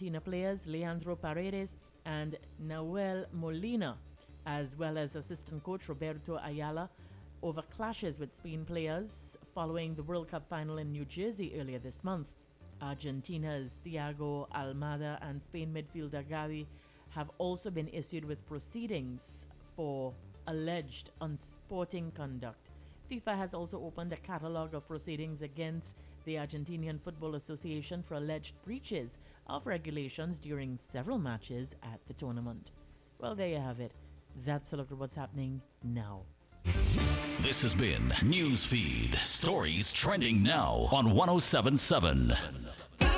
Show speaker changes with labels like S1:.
S1: Argentina players Leandro Paredes and Nahuel Molina, as well as assistant coach Roberto Ayala, over clashes with Spain players following the World Cup final in New Jersey earlier this month. Argentina's Thiago Almada and Spain midfielder Gavi have also been issued with proceedings for alleged unsporting conduct. FIFA has also opened a catalogue of proceedings against the Argentinian Football Association for alleged breaches of regulations during several matches at the tournament. Well, there you have it. That's a look at what's happening now.
S2: This has been Newsfeed, stories trending now on 107.7.